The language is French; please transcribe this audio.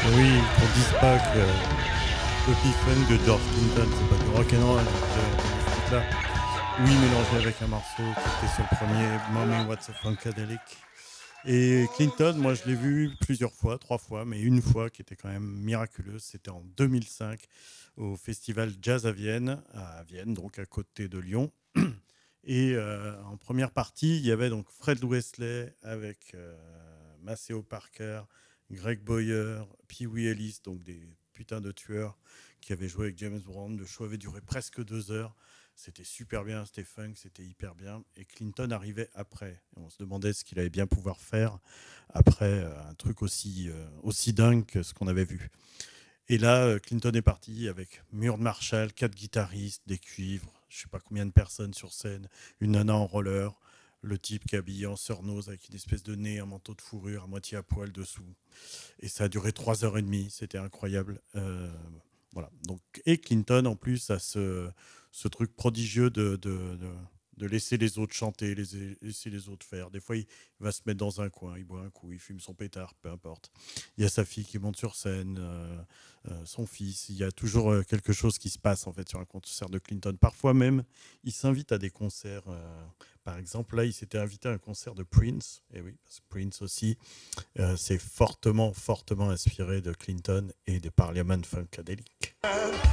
Oui, qu'on dise pas que le P-Funk de George Clinton, c'est pas du rock'n'roll, vous avez entendu ce truc-là. Oui, mélangé avec un morceau qui était sur le premier, Mommy What's a Funkadelic. Et Clinton, moi je l'ai vu plusieurs fois, 3 fois, mais une fois qui était quand même miraculeuse, c'était en 2005 au festival Jazz à Vienne, donc à côté de Lyon. Et en première partie, il y avait donc Fred Wesley avec Maceo Parker, Greg Boyer, Pee Wee Ellis, donc des putains de tueurs qui avaient joué avec James Brown. Le show avait duré presque 2 heures. C'était super bien, c'était funk, c'était hyper bien. Et Clinton arrivait après. Et on se demandait ce qu'il allait bien pouvoir faire après un truc aussi dingue que ce qu'on avait vu. Et là, Clinton est parti avec mur de Marshall, 4 guitaristes, des cuivres, je ne sais pas combien de personnes sur scène, une nana en roller, le type qui est habillé en sœur-nose avec une espèce de nez, un manteau de fourrure à moitié à poil dessous. Et ça a duré 3 h 30, c'était incroyable. Voilà. Donc, et Clinton, en plus, a ce truc prodigieux de laisser les autres chanter, laisser les autres faire. Des fois, il va se mettre dans un coin, il boit un coup, il fume son pétard, peu importe. Il y a sa fille qui monte sur scène, son fils. Il y a toujours quelque chose qui se passe en fait sur un concert de Clinton. Parfois même, il s'invite à des concerts. Par exemple, là, il s'était invité à un concert de Prince. Et oui, parce que Prince aussi, c'est fortement, fortement inspiré de Clinton et des Parliament Funkadelic.